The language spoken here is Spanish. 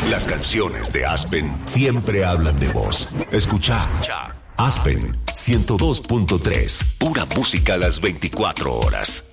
Las canciones de Aspen siempre hablan de vos. Escuchá Aspen 102.3. Pura música a las 24 horas.